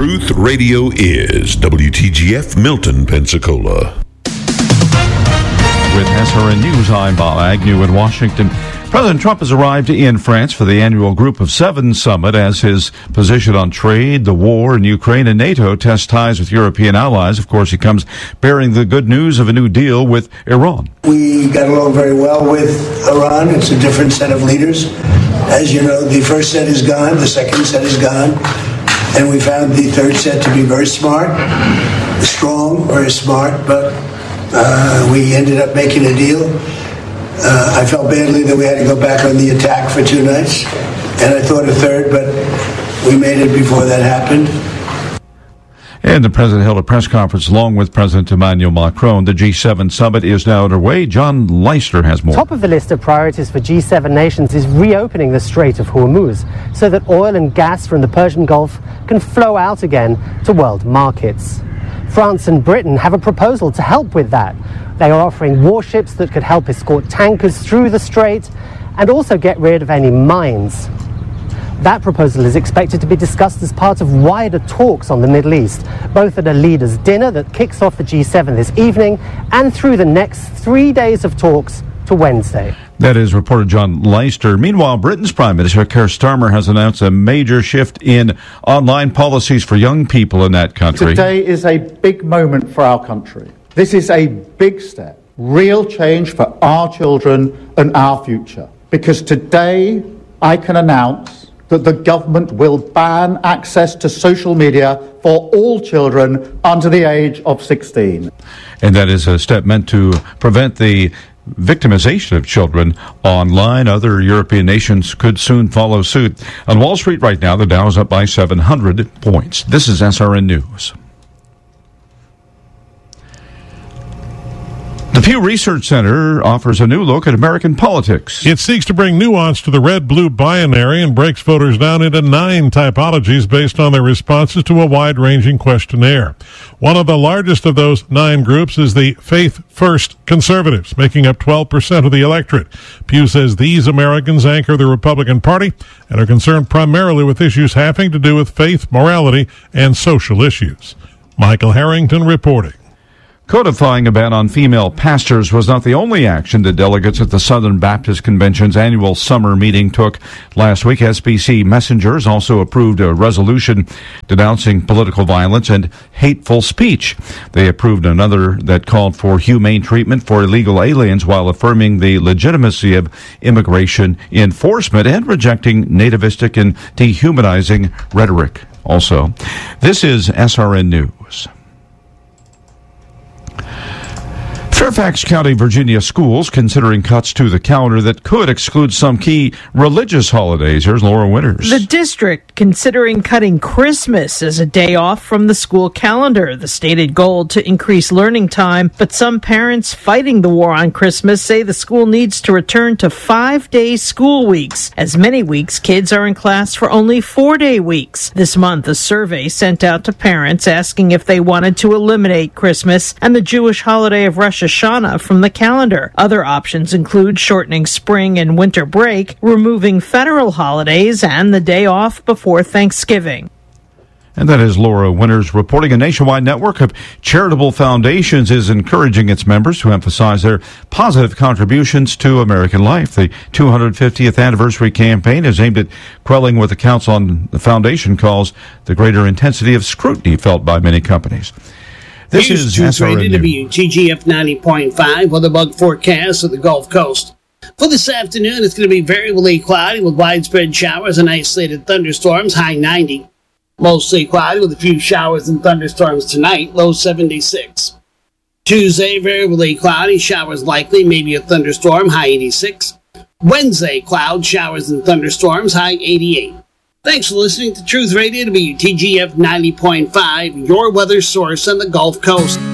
Truth Radio is WTGF Milton, Pensacola. With SRN News, I'm Bob Agnew in Washington. President Trump has arrived in France for the annual Group of Seven summit as his position on trade, the war in Ukraine, and NATO tests ties with European allies. Of course, he comes bearing the good news of a new deal with Iran. We got along very well with Iran. It's a different set of leaders. As you know, the first set is gone, the second set is gone, and we found the third set to be very smart, strong, very smart, but we ended up making a deal. I felt badly that we had to go back on the attack for 2 nights, and I thought a third, but we made it before that happened. And the president held a press conference along with President Emmanuel Macron. The G7 summit is now underway. John Leister has more. Top of the list of priorities for G7 nations is reopening the Strait of Hormuz so that oil and gas from the Persian Gulf can flow out again to world markets. France and Britain have a proposal to help with that. They are offering warships that could help escort tankers through the strait and also get rid of any mines. That proposal is expected to be discussed as part of wider talks on the Middle East, both at a leaders' dinner that kicks off the G7 this evening and through the next 3 days of talks to Wednesday. That is reporter John Leister. Meanwhile, Britain's Prime Minister Keir Starmer has announced a major shift in online policies for young people in that country. Today is a big moment for our country. This is a big step, real change for our children and our future. Because today I can announce that the government will ban access to social media for all children under the age of 16. And that is a step meant to prevent the victimization of children online. Other European nations could soon follow suit. On Wall Street right now, the Dow is up by 700 points. This is SRN News. The Pew Research Center offers a new look at American politics. It seeks to bring nuance to the red-blue binary and breaks voters down into 9 typologies based on their responses to a wide-ranging questionnaire. One of the largest of those 9 groups is the Faith First conservatives, making up 12% of the electorate. Pew says these Americans anchor the Republican Party and are concerned primarily with issues having to do with faith, morality, and social issues. Michael Harrington reporting. Codifying a ban on female pastors was not the only action that delegates at the Southern Baptist Convention's annual summer meeting took last week. SBC messengers also approved a resolution denouncing political violence and hateful speech. They approved another that called for humane treatment for illegal aliens while affirming the legitimacy of immigration enforcement and rejecting nativistic and dehumanizing rhetoric. Also, this is SRN News. Fairfax County, Virginia schools considering cuts to the calendar that could exclude some key religious holidays. Here's Laura Winters. The district considering cutting Christmas as a day off from the school calendar, the stated goal to increase learning time. But some parents fighting the war on Christmas say the school needs to return to 5-day school weeks. As many weeks, kids are in class for only 4-day weeks. This month, a survey sent out to parents asking if they wanted to eliminate Christmas and the Jewish holiday of Rosh Hashanah from the calendar. Other options include shortening spring and winter break, removing federal holidays, and the day off before Thanksgiving. And that is Laura Winters reporting. A nationwide network of charitable foundations is encouraging its members to emphasize their positive contributions to American life. The 250th anniversary campaign is aimed at quelling what the Council on the Foundation calls the greater intensity of scrutiny felt by many companies. This is SRN WTGF 90.5 weather bug forecast of the Gulf Coast. For this afternoon, it's going to be variably cloudy with widespread showers and isolated thunderstorms, high 90. Mostly cloudy with a few showers and thunderstorms tonight, low 76. Tuesday, variably cloudy, showers likely, maybe a thunderstorm, high 86. Wednesday, cloud, showers and thunderstorms, high 88. Thanks for listening to Truth Radio, WTGF 90.5, your weather source on the Gulf Coast.